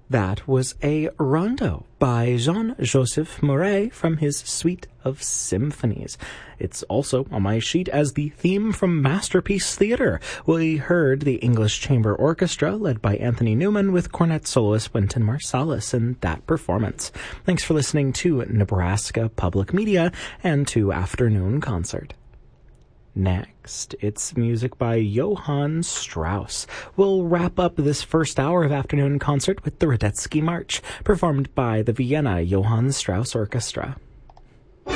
That was a rondo by Jean-Joseph Mouret from his Suite of Symphonies. It's also on my sheet as the theme from Masterpiece Theatre. We heard the English Chamber Orchestra led by Anthony Newman with cornet soloist Wynton Marsalis in that performance. Thanks for listening to Nebraska Public Media and to Afternoon Concert. Next, it's music by Johann Strauss. We'll wrap up this first hour of Afternoon Concert with the Radetzky March, performed by the Vienna Johann Strauss Orchestra.